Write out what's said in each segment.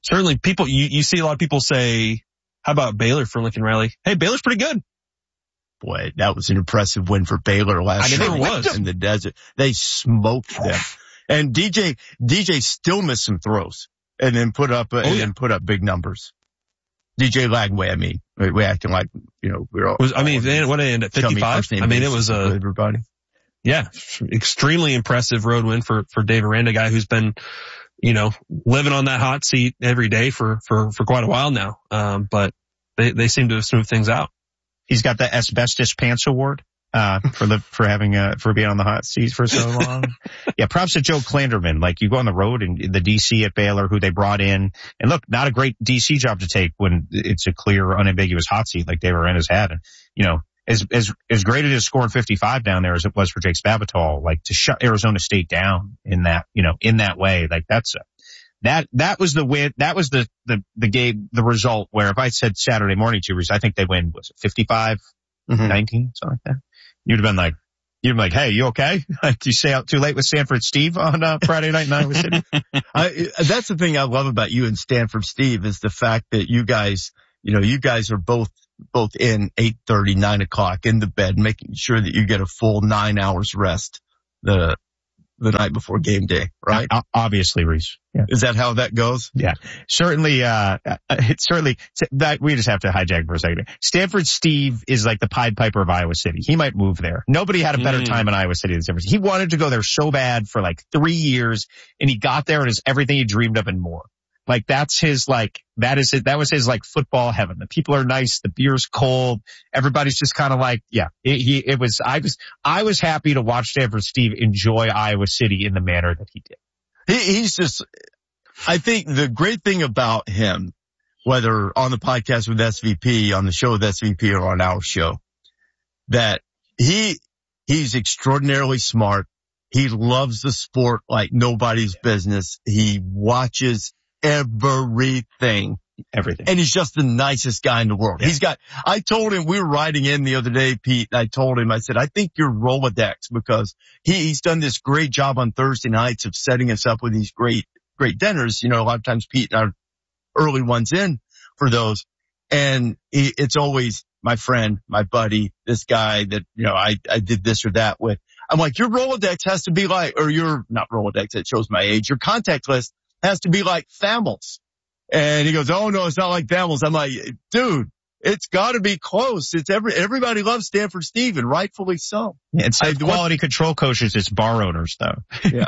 certainly people, you see a lot of people say, how about Baylor for Lincoln Riley? Hey, Baylor's pretty good. Boy, that was an impressive win for Baylor last year in the desert. They smoked them. And DJ still missed some throws and then put up big numbers. DJ Lagway, I mean, we acting like, we're all. What did it end at 55? I mean, it was everybody. Yeah, extremely impressive road win for Dave Aranda, a guy who's been, living on that hot seat every day for quite a while now. But they seem to have smoothed things out. He's got the Asbestos Pants Award, for being on the hot seat for so long. Yeah, props to Joe Klanderman. Like, you go on the road and the DC at Baylor, who they brought in, and look, not a great DC job to take when it's a clear, unambiguous hot seat like Dave Aranda's had. And, as great it is scoring 55 down there as it was for Jake Spavital, like, to shut Arizona State down in that way, like, that was the win. That was the game, the result where if I said Saturday morning to you, I think they win, was it 55-19, something like that? You'd have been like, hey, you okay? Did you stay out too late with Stanford Steve on Friday night in Iowa City? That's the thing I love about you and Stanford Steve is the fact that you guys are both in 8:30, 9 o'clock in the bed, making sure that you get a full 9 hours rest the night before game day, right? Obviously, Reese. Yeah. Is that how that goes? Yeah. Certainly, that we just have to hijack for a second. Stanford Steve is like the Pied Piper of Iowa City. He might move there. Nobody had a better time in Iowa City than Stanford. He wanted to go there so bad for like 3 years, and he got there and it's everything he dreamed of and more. Like, that was his like football heaven. The people are nice. The beer's cold. Everybody's just kind of like, yeah, I was happy to watch Stanford Steve enjoy Iowa City in the manner that he did. He's just, I think the great thing about him, whether on the podcast with SVP, on the show with SVP, or on our show, that he's extraordinarily smart. He loves the sport like nobody's business. He watches everything. And he's just the nicest guy in the world. Yeah. I told him, we were riding in the other day, Pete, and I said, I think you're Rolodex, because he's done this great job on Thursday nights of setting us up with these great dinners. A lot of times Pete and our early ones in for those. And it's always my friend, my buddy, this guy that, I did this or that with. I'm like, your Rolodex has to be like, or your, not Rolodex, it shows my age, your contact list has to be like Thamels. And he goes, oh no, it's not like Thamels. I'm like, dude, it's gotta be close. Everybody loves Stanford Steve, and rightfully so. Yeah, it's quality control coaches, it's bar owners though. Yeah.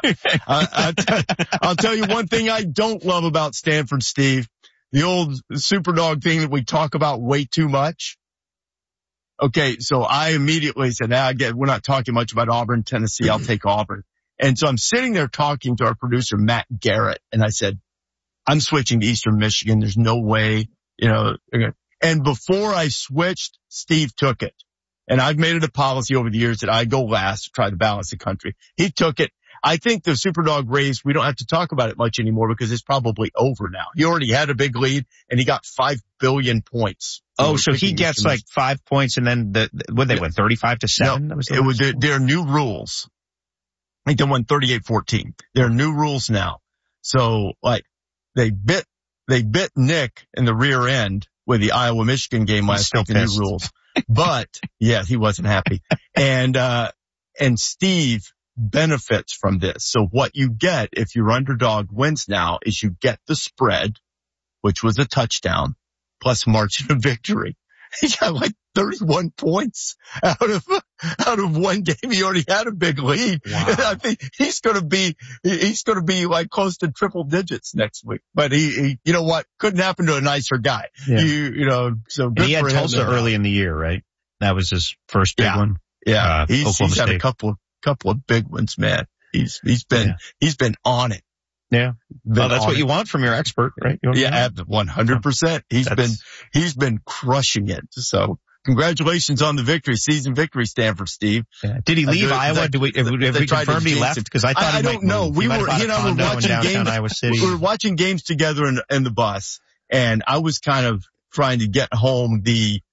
I'll tell you one thing I don't love about Stanford Steve, the old Superdog thing that we talk about way too much. Okay, so I immediately said, we're not talking much about Auburn, Tennessee, I'll take Auburn. And so I'm sitting there talking to our producer, Matt Garrett, and I said, I'm switching to Eastern Michigan. There's no way, and before I switched, Steve took it. And I've made it a policy over the years that I go last to try to balance the country. He took it. I think the Superdog race, we don't have to talk about it much anymore because it's probably over now. He already had a big lead and he got 5 billion points. Oh, so he gets like 5 points and then what they win, 35-7? No, it was their new rules. I think they won 38-14. There are new rules now. So like they bit Nick in the rear end with the Iowa-Michigan game last week, the new rules. But yeah, he wasn't happy. And Steve benefits from this. So what you get if your underdog wins now is you get the spread, which was a touchdown, plus margin of victory. He got like 31 points out of one game. He already had a big lead. Wow. I think he's going to be like close to triple digits next week. But he you know what? Couldn't happen to a nicer guy. Yeah. So good. He had Tulsa early in the year, right? That was his first big one. Yeah. He's had a couple of big ones, man. He's been on it. Yeah. Well, that's what you want from your expert, right? Yeah, 100%. He's been crushing it. So congratulations on the victory, season victory, Stanford Steve. Yeah. Did he leave Iowa? Have we confirmed he left? Because I thought I don't know. He and I were watching games. Iowa City. We were watching games together in the bus, and I was kind of trying to get home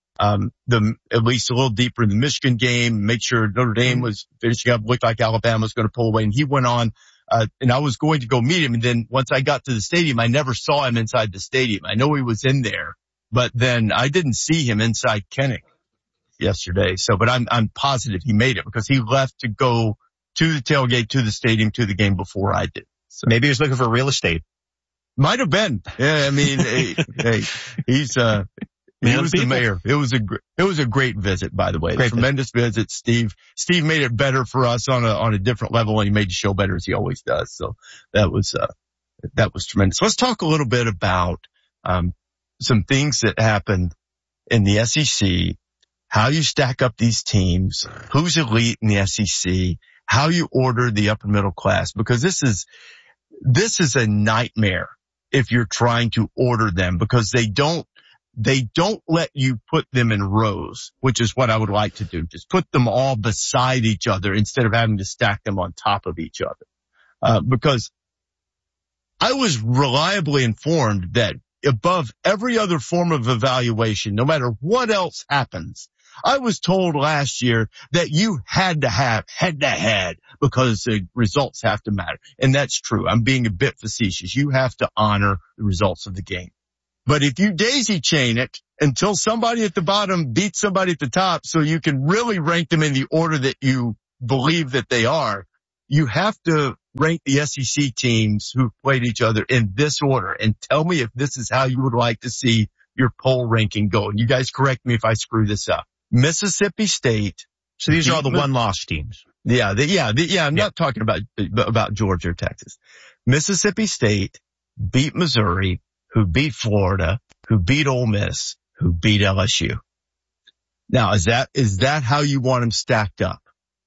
at least a little deeper in the Michigan game, make sure Notre Dame was finishing up, looked like Alabama was going to pull away, and he went on and I was going to go meet him. And then once I got to the stadium, I never saw him inside the stadium. I know he was in there, but then I didn't see him inside Kennick yesterday. So, but I'm positive he made it because he left to go to the tailgate, to the stadium, to the game before I did. So maybe he was looking for real estate. Might have been. Yeah. I mean, hey, he's, he was the mayor. It was a great visit, by the way. Tremendous visit. Steve made it better for us on a different level, and he made the show better as he always does. So that was tremendous. Let's talk a little bit about, some things that happened in the SEC, how you stack up these teams, who's elite in the SEC, how you order the upper middle class, because this is a nightmare if you're trying to order them, because they don't let you put them in rows, which is what I would like to do. Just put them all beside each other instead of having to stack them on top of each other. Because I was reliably informed that above every other form of evaluation, no matter what else happens, I was told last year that you had to have head-to-head because the results have to matter. And that's true. I'm being a bit facetious. You have to honor the results of the game. But if you daisy chain it until somebody at the bottom beats somebody at the top so you can really rank them in the order that you believe that they are, you have to rank the SEC teams who played each other in this order. And tell me if this is how you would like to see your poll ranking go. And you guys correct me if I screw this up. Mississippi State. So these are all the one-loss teams. I'm not talking about Georgia or Texas. Mississippi State beat Missouri, who beat Florida, who beat Ole Miss, who beat LSU. Now, is that how you want them stacked up?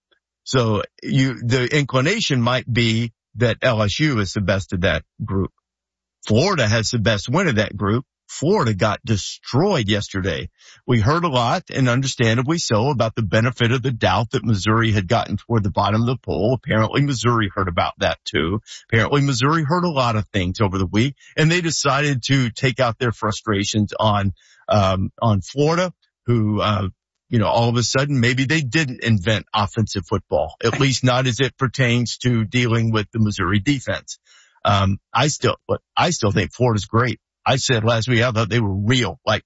So the inclination might be that LSU is the best of that group. Florida has the best win of that group. Florida got destroyed yesterday. We heard a lot, and understandably so, about the benefit of the doubt that Missouri had gotten toward the bottom of the poll. Apparently Missouri heard about that too. Apparently Missouri heard a lot of things over the week, and they decided to take out their frustrations on Florida, who, all of a sudden maybe they didn't invent offensive football, at least not as it pertains to dealing with the Missouri defense. I still think Florida's great. I said last week, I thought they were real. I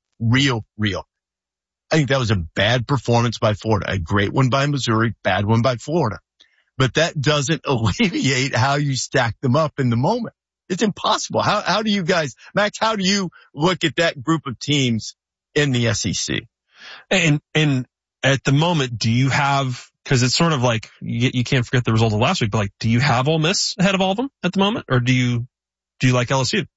think that was a bad performance by Florida, a great one by Missouri, bad one by Florida. But that doesn't alleviate how you stack them up in the moment. It's impossible. How do you guys, Max, how do you look at that group of teams in the SEC? And at the moment, do you have, cause it's sort of like, you can't forget the result of last week, but like, do you have Ole Miss ahead of all of them at the moment? Or do you like LSU?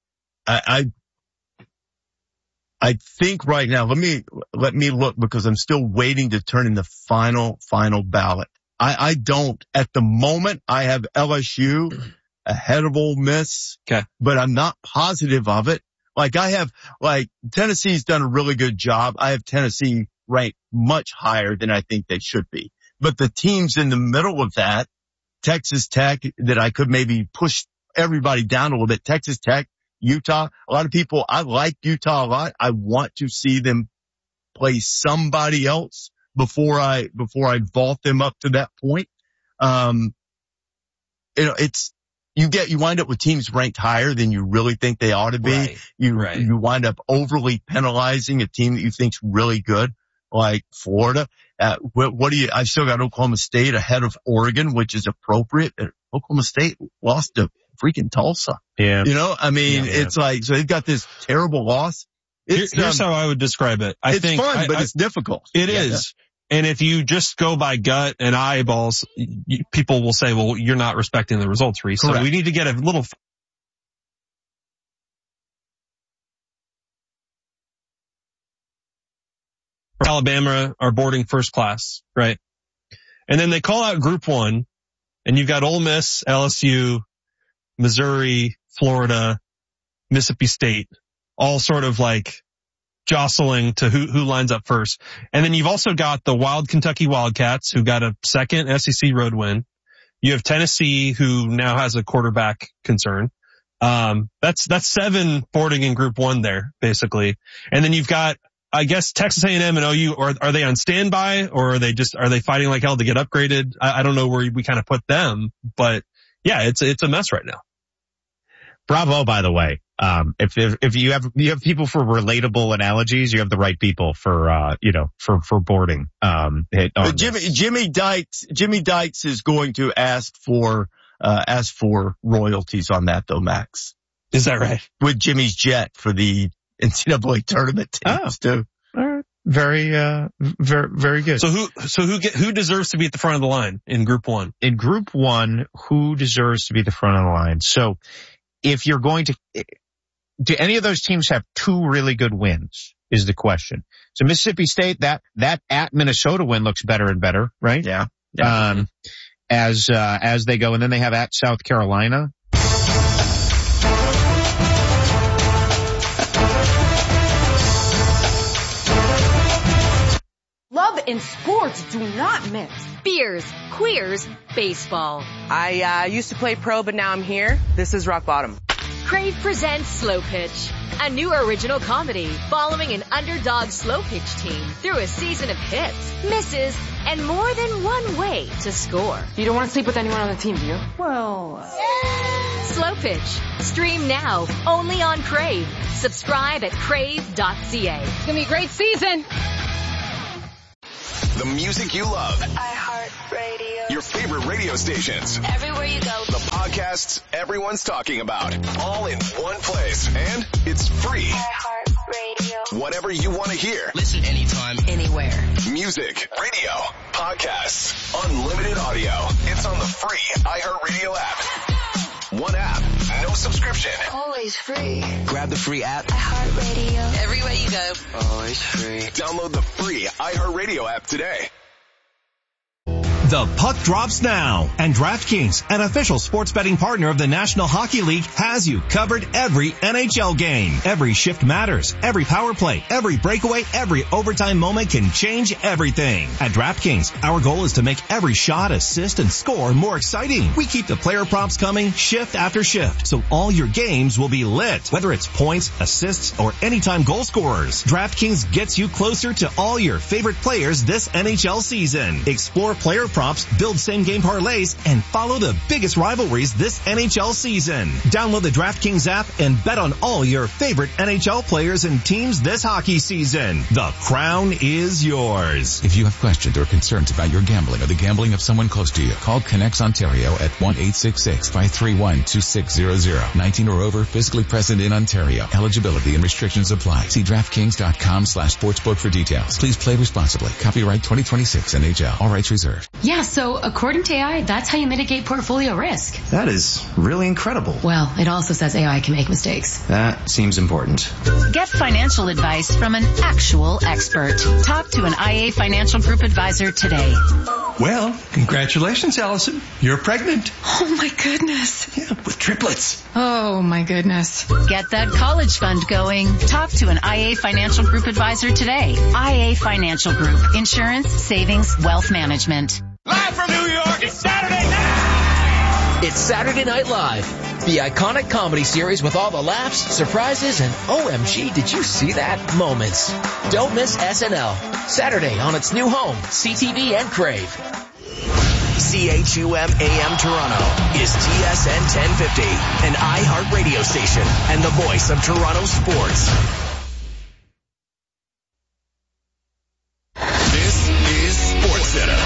I think right now, let me look because I'm still waiting to turn in the final ballot. I don't, at the moment, I have LSU ahead of Ole Miss. Okay. But I'm not positive of it. Tennessee's done a really good job. I have Tennessee ranked much higher than I think they should be. But the teams in the middle of that, Texas Tech, that I could maybe push everybody down a little bit, Texas Tech, Utah, a lot of people, I like Utah a lot. I want to see them play somebody else before I vault them up to that point. You wind up with teams ranked higher than you really think they ought to be. Right. You wind up overly penalizing a team that you think's really good, like Florida. I still got Oklahoma State ahead of Oregon, which is appropriate. Oklahoma State lost to freaking Tulsa. Yeah. It's like, so they've got this terrible loss. Here's how I would describe it. It's fun, but it's difficult. It is. And if you just go by gut and eyeballs, people will say, well, you're not respecting the results, Reese. Correct. So we need to get a little Alabama are boarding first class, right? And then they call out group one, and you've got Ole Miss, LSU, Missouri, Florida, Mississippi State, all sort of like jostling to who lines up first. And then you've also got the wild Kentucky Wildcats, who got a second SEC road win. You have Tennessee, who now has a quarterback concern. That's 7 boarding in group one there, basically. And then you've got, I guess, Texas A&M and OU, or are they on standby, or are they fighting like hell to get upgraded? I don't know where we kind of put them, but yeah, it's a mess right now. Bravo, by the way. If you have people for relatable analogies, you have the right people for boarding. Jimmy Dykes is going to ask for royalties on that though, Max. Is that right? With Jimmy's jet for the NCAA tournament teams too. All right. Very good. So who deserves to be at the front of the line in Group 1? In Group 1, who deserves to be at the front of the line? So if you're going to, do any of those teams have 2 really good wins is the question. So Mississippi State, that at Minnesota win looks better and better, right? Yeah. As they go, and then they have at South Carolina. Love and sports do not mix. Beers, queers, baseball. I used to play pro, but now I'm here. This is rock bottom. Crave presents Slow Pitch, a new original comedy following an underdog slow pitch team through a season of hits, misses, and more than one way to score. You don't want to sleep with anyone on the team, do you? Well, Slow Pitch. Stream now, only on Crave. Subscribe at crave.ca. it's gonna be a great season. The music you love. iHeartRadio. Your favorite radio stations. Everywhere you go. The podcasts everyone's talking about. All in one place. And it's free. iHeartRadio. Whatever you want to hear. Listen anytime, Anywhere. Music, radio, podcasts, unlimited audio. It's on the free iHeartRadio app. One app, no subscription. Always free. grab the free app. iHeartRadio. Everywhere you go. Always free. Download the free iHeartRadio app today. The puck drops now, and DraftKings, an official sports betting partner of the National Hockey League, has you covered every NHL game. Every shift matters. Every power play, every breakaway, every overtime moment can change everything. At DraftKings, our goal is to make every shot, assist, and score more exciting. We keep the player props coming shift after shift, so all your games will be lit, whether it's points, assists, or anytime goal scorers. DraftKings gets you closer to all your favorite players this NHL season. Explore player props, build same-game parlays, and follow the biggest rivalries this NHL season. Download the DraftKings app and bet on all your favorite NHL players and teams this hockey season. The crown is yours. If you have questions or concerns about your gambling or the gambling of someone close to you, call Connects Ontario at 1-866-531-2600. 19 or over, physically present in Ontario. Eligibility and restrictions apply. See DraftKings.com/sportsbook for details. Please play responsibly. Copyright 2026 NHL. All rights reserved. Yeah, so according to AI, that's how you mitigate portfolio risk. That is really incredible. Well, it also says AI can make mistakes. That seems important. Get financial advice from an actual expert. Talk to an IA Financial Group advisor today. Well, congratulations, Allison. You're pregnant. Oh my goodness. Yeah, with triplets. Oh my goodness. Get that college fund going. Talk to an IA Financial Group advisor today. IA Financial Group. Insurance, savings, wealth management. Live from New York, it's Saturday night! It's Saturday Night Live, the iconic comedy series with all the laughs, surprises, and OMG, did you see that moments. Don't miss SNL. Saturday on its new home, CTV and Crave. CHUM AM Toronto is TSN 1050, an iHeart radio station and the voice of Toronto sports. This is SportsCenter.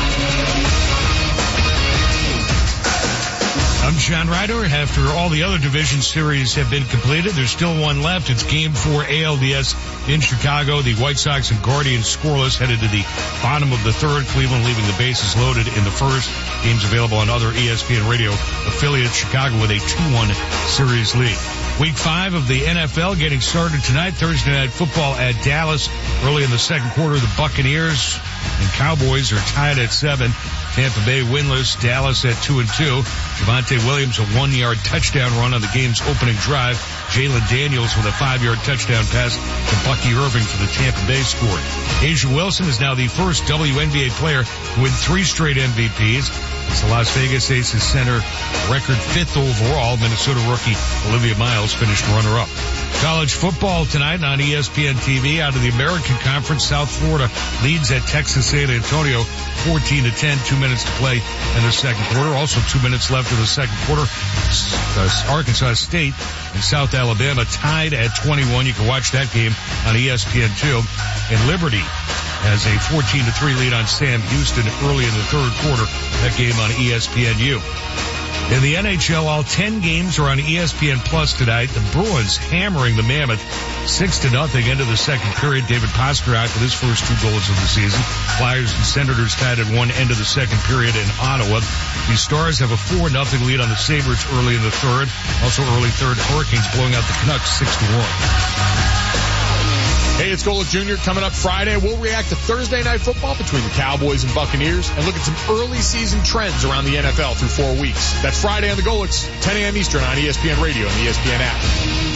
I'm John Ryder, and after all the other division series have been completed, there's still one left. It's Game 4 ALDS in Chicago. The White Sox and Guardians scoreless, headed to the bottom of the third. Cleveland leaving the bases loaded in the first. Games available on other ESPN radio affiliates. Chicago with a 2-1 series lead. Week 5 of the NFL getting started tonight. Thursday Night Football at Dallas. Early in the second quarter, the Buccaneers and Cowboys are tied at 7. Tampa Bay winless, Dallas at 2-2. Javonte Williams, a 1-yard touchdown run on the game's opening drive. Jalen Daniels with a 5-yard touchdown pass to Bucky Irving for the Tampa Bay score. Asia Wilson is now the first WNBA player to win 3 straight MVPs. As the Las Vegas Aces center record 5th overall, Minnesota rookie Olivia Miles finished runner-up. College football tonight on ESPN TV. Out of the American Conference, South Florida leads at Texas San Antonio 14-10, 2 minutes to play in the second quarter. Also 2 minutes left in the second quarter. Arkansas State and South Alabama tied at 21. You can watch that game on ESPN2. And Liberty has a 14-3 lead on Sam Houston early in the third quarter. That game on ESPNU. In the NHL, all 10 games are on ESPN Plus tonight. The Bruins hammering the Mammoth 6-0 into the second period. David Pastrnak with his first 2 goals of the season. Flyers and Senators tied at 1 end of the second period in Ottawa. The Stars have a 4-0 lead on the Sabres early in the third. Also early third, Hurricanes blowing out the Canucks 6-1. Hey, it's Golic Jr. Coming up Friday. We'll react to Thursday Night Football between the Cowboys and Buccaneers and look at some early season trends around the NFL through 4 weeks. That's Friday on the Golics, 10 a.m. Eastern on ESPN Radio and the ESPN app.